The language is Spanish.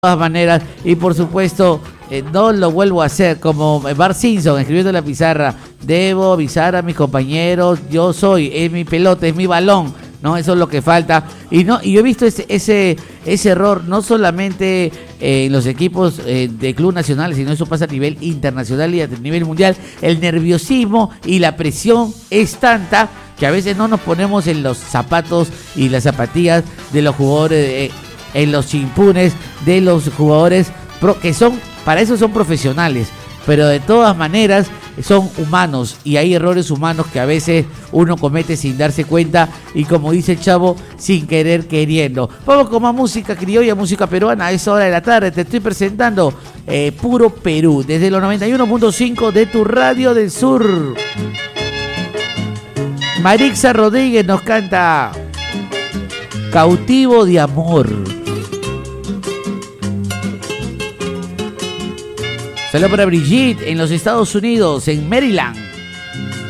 todas maneras, y por supuesto no lo vuelvo a hacer como Bart Simpson escribiendo en la pizarra: debo avisar a mis compañeros, es mi pelota, es mi balón, no, eso es lo que falta. Y yo he visto ese error no solamente en los equipos de club nacional, sino eso pasa a nivel internacional y a nivel mundial. El nerviosismo y la presión es tanta que a veces no nos ponemos en los zapatos y las zapatillas de los jugadores, en los chimpunes de los jugadores que para eso son profesionales, pero de todas maneras son humanos y hay errores humanos que a veces uno comete sin darse cuenta y, como dice el chavo, sin querer queriendo. Vamos con más música criolla, música peruana a esa hora de la tarde. Te estoy presentando Puro Perú desde los 91.5 de tu Radio del Sur. Marixa Rodríguez nos canta Cautivo de Amor. Saludos para Brigitte en los Estados Unidos, en Maryland.